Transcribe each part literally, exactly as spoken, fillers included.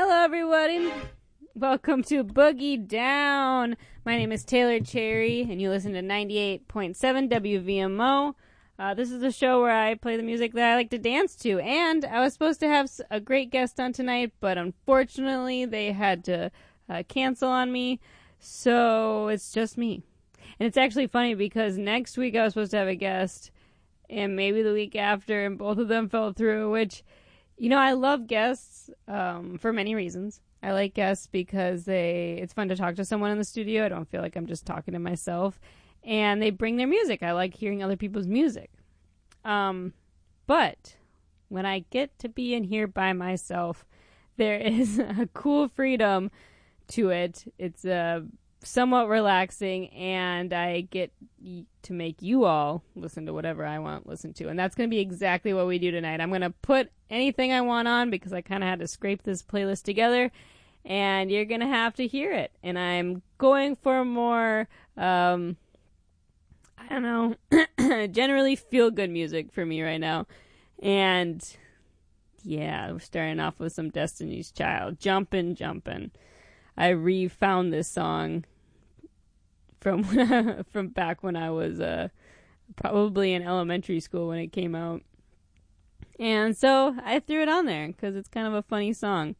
Hello, everybody. Welcome to Boogie Down. My name is Taylor Cherry, and you listen to ninety-eight point seven W V M O. Uh, this is a show where I play the music that I like to dance to, and I was supposed to have a great guest on tonight, but unfortunately they had to uh, cancel on me, so it's just me. And it's actually funny because next week I was supposed to have a guest, and maybe the week after, and both of them fell through, which, you know, I love guests um, for many reasons. I like guests because they it's fun to talk to someone in the studio. I don't feel like I'm just talking to myself. And they bring their music. I like hearing other people's music. Um, but when I get to be in here by myself, there is a cool freedom to it. It's uh, somewhat relaxing, and I get to make you all listen to whatever I want to listen to. And that's going to be exactly what we do tonight. I'm going to put anything I want on because I kind of had to scrape this playlist together, and you're going to have to hear it. And I'm going for more... Um, I don't know, generally feel-good music for me right now. And, yeah, we're starting off with some Destiny's Child. Jumpin', Jumpin'. I re-found this song from from back when I was uh, probably in elementary school when it came out. And so I threw it on there because it's kind of a funny song.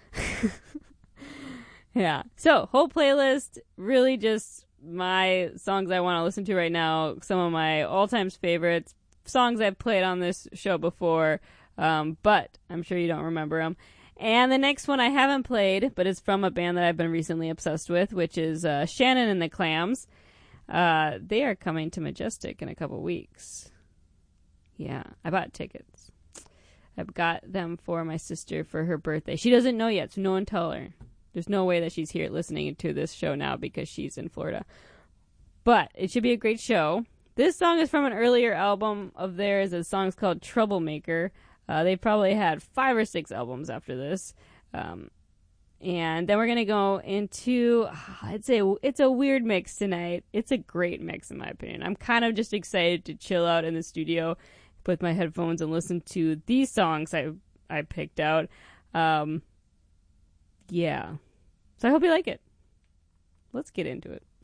Yeah. So, whole playlist, really just... my songs I want to listen to right now, some of my all-time favorites, songs I've played on this show before, um, but I'm sure you don't remember them. And the next one I haven't played, but it's from a band that I've been recently obsessed with, which is uh, Shannon and the Clams. Uh, they are coming to Majestic in a couple weeks. Yeah, I bought tickets. I've got them for my sister for her birthday. She doesn't know yet, so no one tell her. There's no way that she's here listening to this show now because she's in Florida. But it should be a great show. This song is from an earlier album of theirs. The song's called Troublemaker. Uh, they probably had five or six albums after this. Um, and then we're going to go into... I'd say it's a weird mix tonight. It's a great mix in my opinion. I'm kind of just excited to chill out in the studio with my headphones and listen to these songs I, I picked out. Um, yeah. So I hope you like it. Let's get into it.